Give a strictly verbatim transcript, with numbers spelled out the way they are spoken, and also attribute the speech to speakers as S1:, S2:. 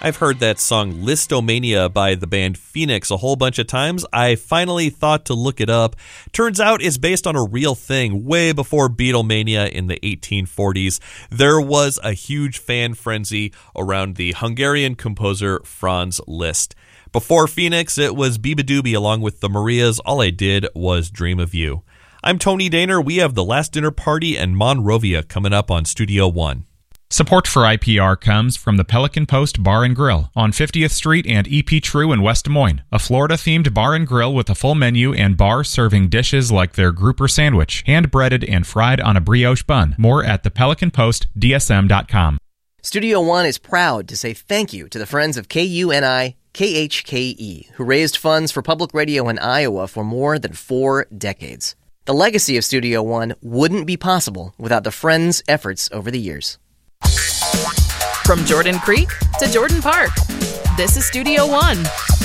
S1: I've heard that song Listomania by the band Phoenix a whole bunch of times. I finally thought to look it up. Turns out it's based on a real thing. Way before Beatlemania in the eighteen forties, there was a huge fan frenzy around the Hungarian composer Franz Liszt. Before Phoenix, it was Biba Doobie along with the Marias. All I Did Was Dream of You. I'm Tony Daner. We have The Last Dinner Party and Monrovia coming up on Studio One.
S2: Support for I P R comes from the Pelican Post Bar and Grill on fiftieth Street and E P True in West Des Moines, a Florida-themed bar and grill with a full menu and bar serving dishes like their grouper sandwich, hand-breaded and fried on a brioche bun. More at the pelican post d s m dot com.
S3: Studio One is proud to say thank you to the friends of K U N I K H K E, who raised funds for public radio in Iowa for more than four decades. The legacy of Studio One wouldn't be possible without the friends' efforts over the years.
S4: From Jordan Creek to Jordan Park, this is Studio One.